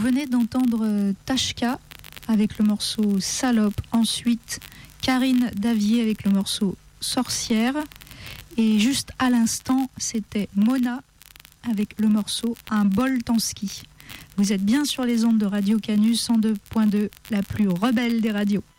venez d'entendre Tashka avec le morceau Salope. Ensuite, Karine Davier avec le morceau Sorcière. Et juste à l'instant, c'était Mona avec le morceau Un bol en ski. Vous êtes bien sur les ondes de Radio Canus 102.2, la plus rebelle des radios.